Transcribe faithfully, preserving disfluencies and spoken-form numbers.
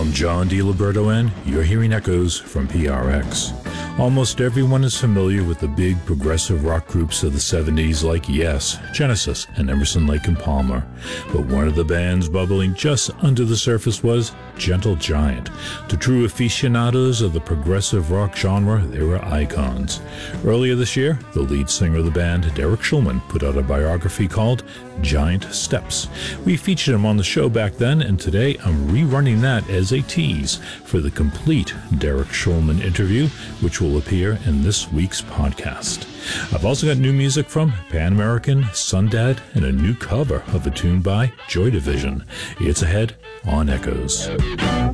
I'm John DiLiberto, and you're hearing Echoes from P R X. Almost everyone is familiar with the big progressive rock groups of the seventies like Yes, Genesis, and Emerson, Lake and Palmer. But one of the bands bubbling just under the surface was Gentle Giant. To true aficionados of the progressive rock genre, they were icons. Earlier this year, the lead singer of the band, Derek Schulman, put out a biography called Giant Steps. We featured him on the show back then, and today I'm rerunning that as a tease for the complete Derek Schulman interview, which will appear in this week's podcast. I've also got new music from Pan American, Sundad, and a new cover of a tune by Joy Division. It's ahead on Echoes.